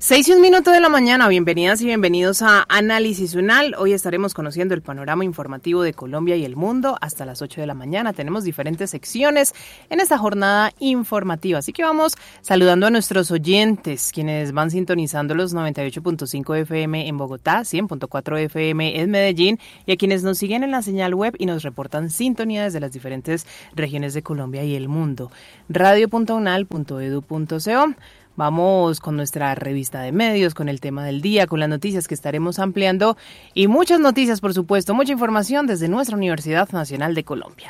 6:01 de la mañana, bienvenidas y bienvenidos a Análisis UNAL. Hoy estaremos conociendo el panorama informativo de Colombia y el mundo hasta las 8 de la mañana. Tenemos diferentes secciones en esta jornada informativa, así que vamos saludando a nuestros oyentes, quienes van sintonizando los 98.5 FM en Bogotá, 100.4 FM en Medellín, y a quienes nos siguen en la señal web y nos reportan sintonía desde las diferentes regiones de Colombia y el mundo. radio.unal.edu.co. Vamos con nuestra revista de medios, con el tema del día, con las noticias que estaremos ampliando y muchas noticias, por supuesto, mucha información desde nuestra Universidad Nacional de Colombia.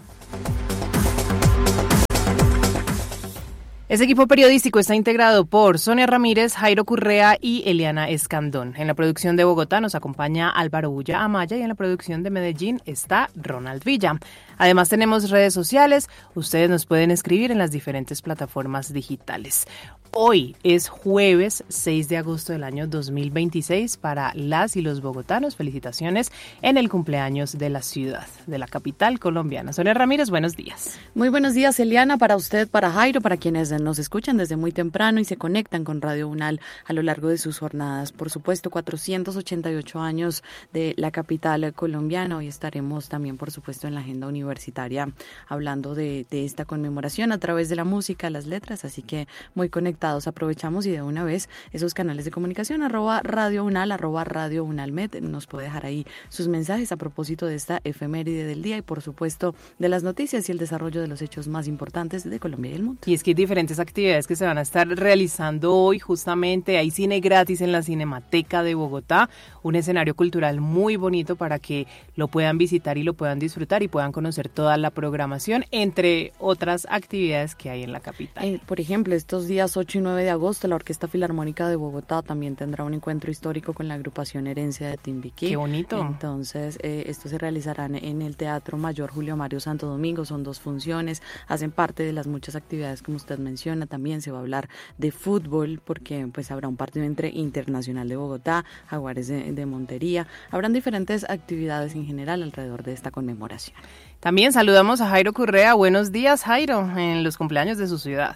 Este equipo periodístico está integrado por Sonia Ramírez, Jairo Correa y Eliana Escandón. En la producción de Bogotá nos acompaña Álvaro Bulla Amaya y en la producción de Medellín está Ronald Villa. Además tenemos redes sociales, ustedes nos pueden escribir en las diferentes plataformas digitales. Hoy es jueves 6 de agosto del año 2026 para las y los bogotanos. Felicitaciones en el cumpleaños de la ciudad, de la capital colombiana. Sonia Ramírez, buenos días. Muy buenos días, Eliana, para usted, para Jairo, para quienes nos escuchan desde muy temprano y se conectan con Radio UNAL a lo largo de sus jornadas. Por supuesto, 488 años de la capital colombiana. Hoy estaremos también, por supuesto, en la agenda universitaria hablando de esta conmemoración a través de la música, las letras, así que muy conectados. Aprovechamos y de una vez esos canales de comunicación, @Radio UNAL, @Radio UNALmed, nos puede dejar ahí sus mensajes a propósito de esta efeméride del día y por supuesto de las noticias y el desarrollo de los hechos más importantes de Colombia y el mundo. Y es que hay diferentes actividades que se van a estar realizando hoy, justamente hay cine gratis en la Cinemateca de Bogotá, un escenario cultural muy bonito para que lo puedan visitar y lo puedan disfrutar y puedan conocer toda la programación, entre otras actividades que hay en la capital. Por ejemplo, estos días 8 y 9 de agosto, la Orquesta Filarmónica de Bogotá también tendrá un encuentro histórico con la agrupación Herencia de Timbiquí. ¡Qué bonito! Entonces, esto se realizará en el Teatro Mayor Julio Mario Santo Domingo, son 2 funciones, hacen parte de las muchas actividades como usted menciona, también se va a hablar de fútbol, porque pues habrá un partido entre Internacional de Bogotá, Jaguares de Montería, habrán diferentes actividades en general alrededor de esta conmemoración. También saludamos a Jairo Correa, buenos días Jairo, en los cumpleaños de su ciudad.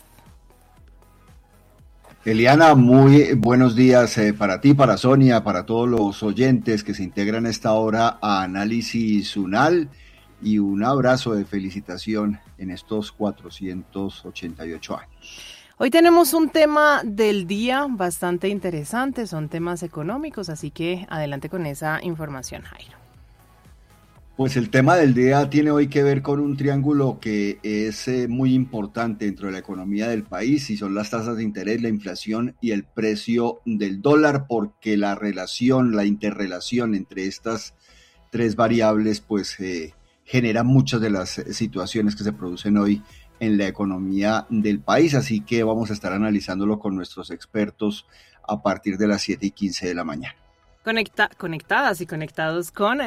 Eliana, muy buenos días para ti, para Sonia, para todos los oyentes que se integran a esta hora a Análisis UNAL y un abrazo de felicitación en estos 488 años. Hoy tenemos un tema del día bastante interesante, son temas económicos, así que adelante con esa información, Jairo. Pues el tema del día tiene hoy que ver con un triángulo que es muy importante dentro de la economía del país y son las tasas de interés, la inflación y el precio del dólar, porque la interrelación entre estas 3 variables pues genera muchas de las situaciones que se producen hoy en la economía del país, así que vamos a estar analizándolo con nuestros expertos a partir de las 7:15 de la mañana. Conectadas y conectados con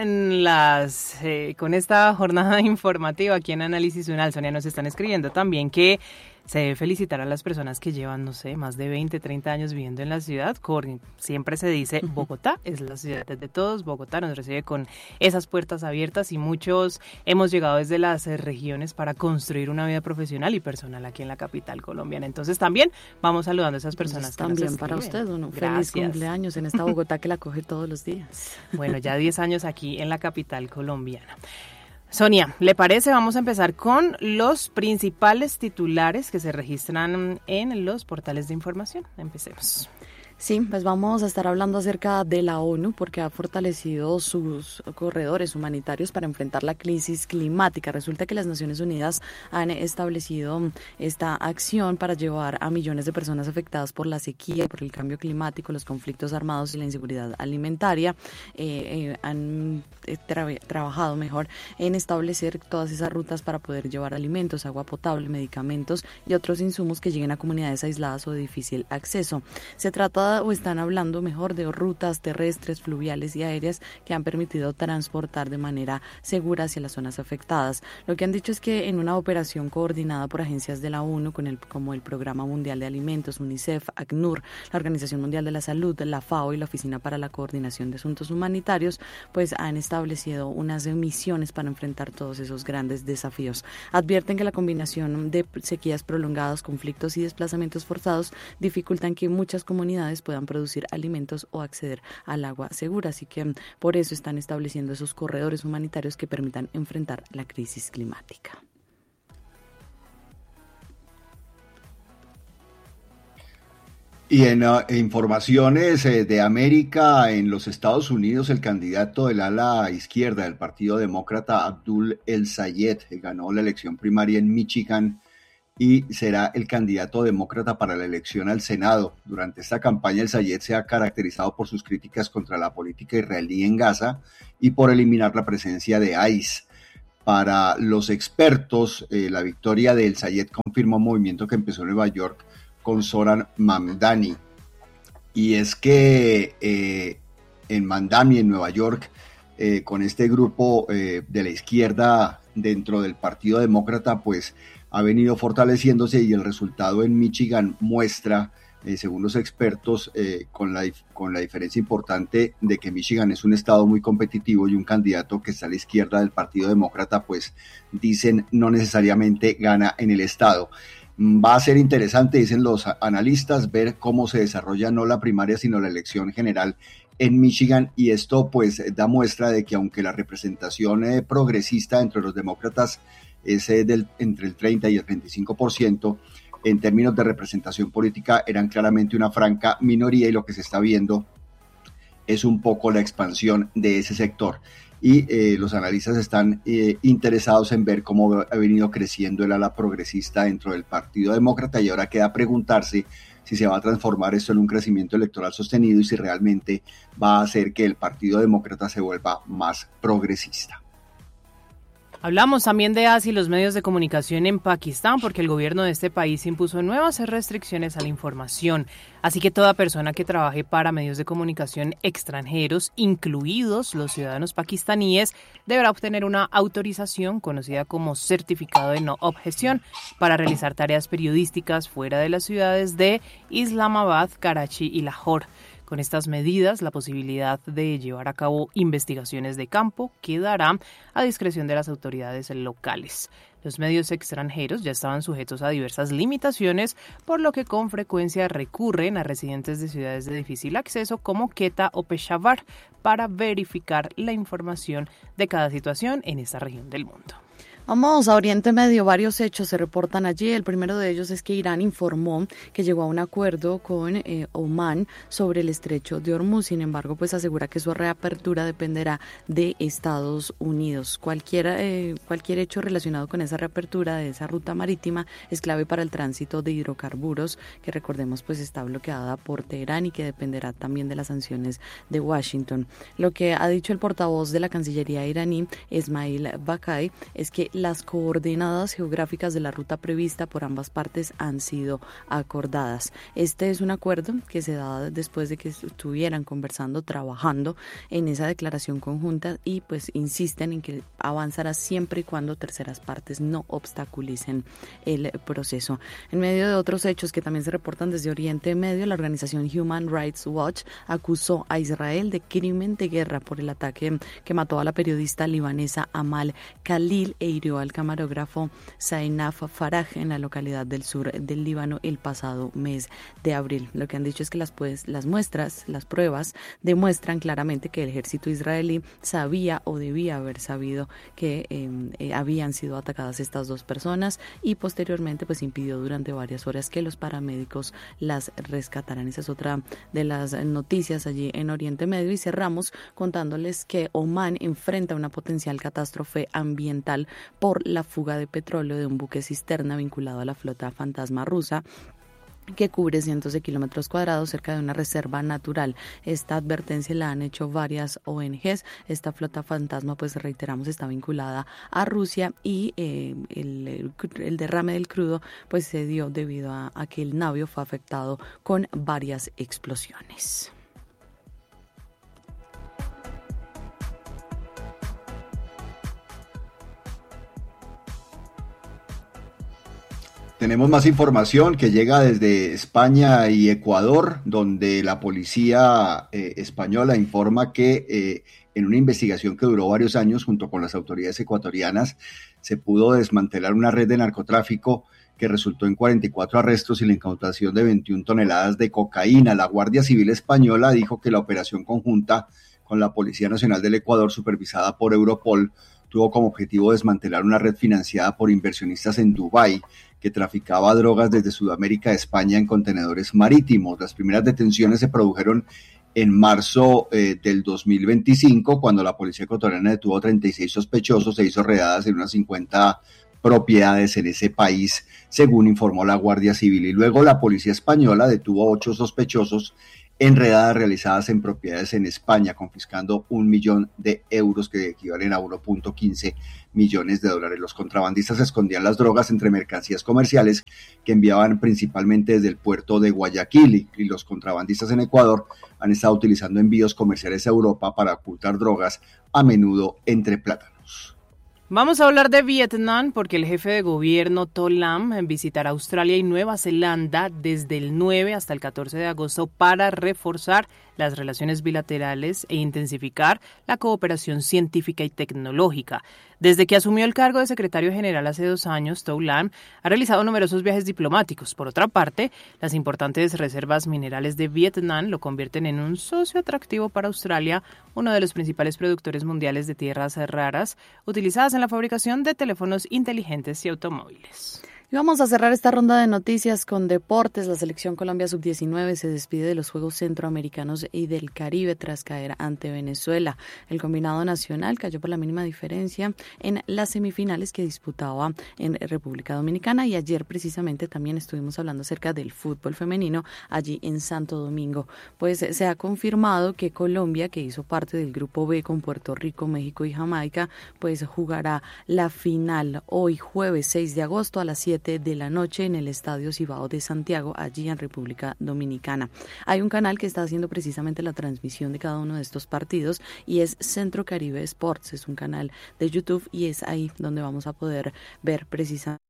esta jornada informativa aquí en Análisis UNAL. Sonia, nos están escribiendo también que se debe felicitar a las personas que llevan, no sé, más de 20, 30 años viviendo en la ciudad. Siempre se dice, Bogotá es la ciudad de todos, Bogotá nos recibe con esas puertas abiertas y muchos hemos llegado desde las regiones para construir una vida profesional y personal aquí en la capital colombiana. Entonces también vamos saludando a esas personas que también nos para escriben. usted, un feliz cumpleaños en esta Bogotá que la coge todos los días. Bueno, ya 10 años aquí en la capital colombiana. Sonia, ¿le parece? Vamos a empezar con los principales titulares que se registran en los portales de información. Empecemos. Sí, pues vamos a estar hablando acerca de la ONU porque ha fortalecido sus corredores humanitarios para enfrentar la crisis climática. Resulta que las Naciones Unidas han establecido esta acción para llevar a millones de personas afectadas por la sequía, por el cambio climático, los conflictos armados y la inseguridad alimentaria. Han trabajado mejor en establecer todas esas rutas para poder llevar alimentos, agua potable, medicamentos y otros insumos que lleguen a comunidades aisladas o de difícil acceso. Se trata o están hablando mejor de rutas terrestres, fluviales y aéreas que han permitido transportar de manera segura hacia las zonas afectadas. Lo que han dicho es que en una operación coordinada por agencias de la ONU como el Programa Mundial de Alimentos, UNICEF, ACNUR, la Organización Mundial de la Salud, la FAO y la Oficina para la Coordinación de Asuntos Humanitarios, pues han establecido unas misiones para enfrentar todos esos grandes desafíos. Advierten que la combinación de sequías prolongadas, conflictos y desplazamientos forzados dificultan que muchas comunidades animales puedan producir alimentos o acceder al agua segura. Así que por eso están estableciendo esos corredores humanitarios que permitan enfrentar la crisis climática. Y en informaciones de América, en los Estados Unidos, el candidato del ala izquierda del Partido Demócrata, Abdul El-Sayed, ganó la elección primaria en Michigan y será el candidato demócrata para la elección al Senado. Durante esta campaña, El-Sayed se ha caracterizado por sus críticas contra la política israelí en Gaza y por eliminar la presencia de ICE. Para los expertos, la victoria de El-Sayed confirma un movimiento que empezó en Nueva York con Zohran Mamdani, y es que en Mamdani, en Nueva York, con este grupo de la izquierda dentro del Partido Demócrata, pues ha venido fortaleciéndose, y el resultado en Michigan muestra, según los expertos, con la diferencia importante de que Michigan es un estado muy competitivo y un candidato que está a la izquierda del Partido Demócrata, pues dicen no necesariamente gana en el estado. Va a ser interesante, dicen los analistas, ver cómo se desarrolla no la primaria, sino la elección general en Michigan, y esto pues da muestra de que aunque la representación progresista entre los demócratas es entre el 30 y el 35%, en términos de representación política eran claramente una franca minoría, y lo que se está viendo es un poco la expansión de ese sector. Y los analistas están interesados en ver cómo ha venido creciendo el ala progresista dentro del Partido Demócrata, y ahora queda preguntarse si se va a transformar esto en un crecimiento electoral sostenido y si realmente va a hacer que el Partido Demócrata se vuelva más progresista. Hablamos también de Asia y los medios de comunicación en Pakistán, porque el gobierno de este país impuso nuevas restricciones a la información. Así que toda persona que trabaje para medios de comunicación extranjeros, incluidos los ciudadanos pakistaníes, deberá obtener una autorización conocida como certificado de no objeción para realizar tareas periodísticas fuera de las ciudades de Islamabad, Karachi y Lahore. Con estas medidas, la posibilidad de llevar a cabo investigaciones de campo quedará a discreción de las autoridades locales. Los medios extranjeros ya estaban sujetos a diversas limitaciones, por lo que con frecuencia recurren a residentes de ciudades de difícil acceso como Quetta o Peshawar para verificar la información de cada situación en esta región del mundo. Vamos a Oriente Medio, varios hechos se reportan allí. El primero de ellos es que Irán informó que llegó a un acuerdo con Omán sobre el estrecho de Hormuz. Sin embargo, pues asegura que su reapertura dependerá de Estados Unidos. Cualquier hecho relacionado con esa reapertura de esa ruta marítima es clave para el tránsito de hidrocarburos, que recordemos pues está bloqueada por Teherán y que dependerá también de las sanciones de Washington. Lo que ha dicho el portavoz de la Cancillería iraní, Esmail Bakai, es que las coordenadas geográficas de la ruta prevista por ambas partes han sido acordadas. Este es un acuerdo que se da después de que estuvieran conversando, trabajando en esa declaración conjunta, y pues insisten en que avanzará siempre y cuando terceras partes no obstaculicen el proceso. En medio de otros hechos que también se reportan desde Oriente Medio, la organización Human Rights Watch acusó a Israel de crimen de guerra por el ataque que mató a la periodista libanesa Amal Khalil e hirió al camarógrafo Zainaf Faraj en la localidad del sur del Líbano el pasado mes de abril. Lo que han dicho es que las pruebas demuestran claramente que el ejército israelí sabía o debía haber sabido que habían sido atacadas estas dos personas, y posteriormente pues impidió durante varias horas que los paramédicos las rescataran. Esa es otra de las noticias allí en Oriente Medio, y cerramos contándoles que Omán enfrenta una potencial catástrofe ambiental por la fuga de petróleo de un buque cisterna vinculado a la flota fantasma rusa, que cubre cientos de kilómetros cuadrados cerca de una reserva natural. Esta advertencia la han hecho varias ONGs. Esta flota fantasma, pues reiteramos, está vinculada a Rusia, y el derrame del crudo pues se dio debido a que el navío fue afectado con varias explosiones. Tenemos más información que llega desde España y Ecuador, donde la policía española informa que en una investigación que duró varios años junto con las autoridades ecuatorianas se pudo desmantelar una red de narcotráfico que resultó en 44 arrestos y la incautación de 21 toneladas de cocaína. La Guardia Civil Española dijo que la operación conjunta con la Policía Nacional del Ecuador, supervisada por Europol, tuvo como objetivo desmantelar una red financiada por inversionistas en Dubái que traficaba drogas desde Sudamérica a España en contenedores marítimos. Las primeras detenciones se produjeron en marzo del 2025, cuando la policía ecuatoriana detuvo a 36 sospechosos e hizo redadas en unas 50 propiedades en ese país, según informó la Guardia Civil. Y luego la policía española detuvo a 8 sospechosos en redadas realizadas en propiedades en España, confiscando 1 millón de euros que equivalen a 1.15 millones de dólares. Los contrabandistas escondían las drogas entre mercancías comerciales que enviaban principalmente desde el puerto de Guayaquil, y los contrabandistas en Ecuador han estado utilizando envíos comerciales a Europa para ocultar drogas, a menudo entre plátanos. Vamos a hablar de Vietnam porque el jefe de gobierno To Lam visitará Australia y Nueva Zelanda desde el 9 hasta el 14 de agosto para reforzar las relaciones bilaterales e intensificar la cooperación científica y tecnológica. Desde que asumió el cargo de secretario general hace 2 años, To Lam ha realizado numerosos viajes diplomáticos. Por otra parte, las importantes reservas minerales de Vietnam lo convierten en un socio atractivo para Australia, uno de los principales productores mundiales de tierras raras utilizadas en la fabricación de teléfonos inteligentes y automóviles. Y vamos a cerrar esta ronda de noticias con deportes. La selección Colombia Sub-19 se despide de los Juegos Centroamericanos y del Caribe tras caer ante Venezuela. El combinado nacional cayó por la mínima diferencia en las semifinales que disputaba en República Dominicana, y ayer precisamente también estuvimos hablando acerca del fútbol femenino allí en Santo Domingo. Pues se ha confirmado que Colombia, que hizo parte del grupo B con Puerto Rico, México y Jamaica, pues jugará la final hoy jueves 6 de agosto a las 7 de la noche en el Estadio Cibao de Santiago, allí en República Dominicana. Hay un canal que está haciendo precisamente la transmisión de cada uno de estos partidos y es Centro Caribe Sports, es un canal de YouTube y es ahí donde vamos a poder ver precisamente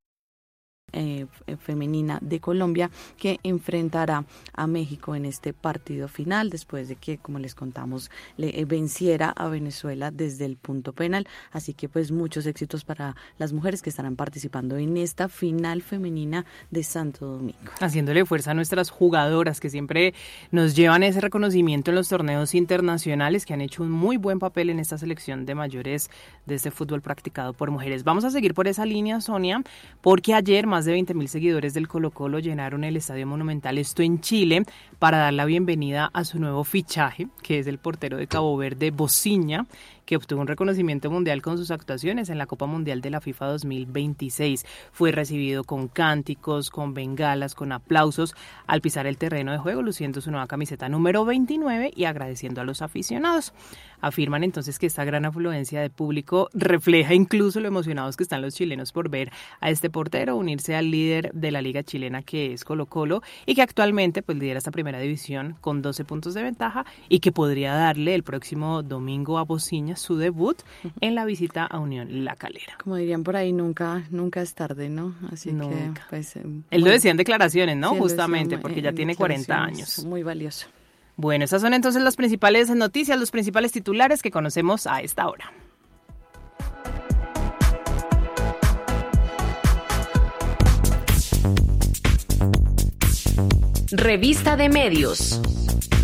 femenina de Colombia, que enfrentará a México en este partido final después de que, como les contamos, le venciera a Venezuela desde el punto penal. Así que pues muchos éxitos para las mujeres que estarán participando en esta final femenina de Santo Domingo. Haciéndole fuerza a nuestras jugadoras que siempre nos llevan ese reconocimiento en los torneos internacionales, que han hecho un muy buen papel en esta selección de mayores de este fútbol practicado por mujeres. Vamos a seguir por esa línea, Sonia, porque ayer más de 20.000 seguidores del Colo-Colo llenaron el Estadio Monumental, esto en Chile, para dar la bienvenida a su nuevo fichaje, que es el portero de Cabo Verde, Bociña, que obtuvo un reconocimiento mundial con sus actuaciones en la Copa Mundial de la FIFA 2026. Fue recibido con cánticos, con bengalas, con aplausos al pisar el terreno de juego, luciendo su nueva camiseta número 29 y agradeciendo a los aficionados. Afirman entonces que esta gran afluencia de público refleja incluso lo emocionados que están los chilenos por ver a este portero unirse al líder de la liga chilena, que es Colo-Colo, y que actualmente pues lidera esta primera división con 12 puntos de ventaja, y que podría darle el próximo domingo a Bociña su debut en la visita a Unión La Calera. Como dirían por ahí, nunca es tarde, ¿no? Así nunca. Que pues él lo decía en declaraciones, ¿no? Sí, justamente, porque ya tiene 40 años. Muy valioso. Bueno, esas son entonces las principales noticias, los principales titulares que conocemos a esta hora. Revista de Medios.